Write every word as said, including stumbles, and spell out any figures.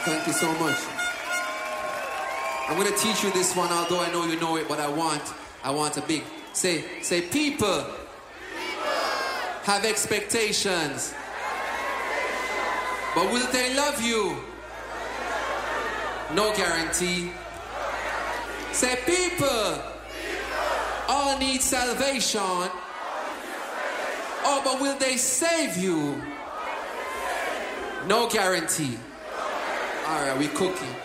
Thank you so much. I'm going to teach you this one, although I know you know it, but I want, I want a big. Say, say, people, people. Have expectations. But will they love you? No guarantee. Say, people, people. All need salvation. Oh, but will they save you? No guarantee. All right, we cooking.